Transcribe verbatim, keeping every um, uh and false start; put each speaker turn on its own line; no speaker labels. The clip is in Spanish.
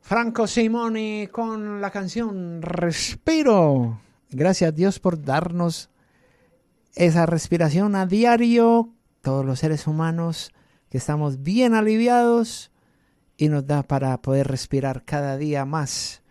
Franco Simoni con la canción Respiro. Gracias a Dios por darnos esa respiración a diario, todos los seres humanos que estamos bien aliviados y nos da para poder respirar cada día más.